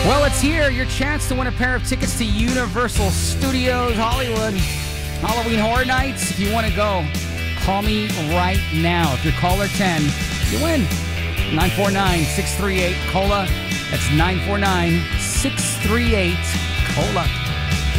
Well, it's here. Your chance to win a pair of tickets to Universal Studios Hollywood Halloween Horror Nights. If you want to go, call me right now. If you're caller 10, you win. 949-638-COLA. That's 949-638-COLA.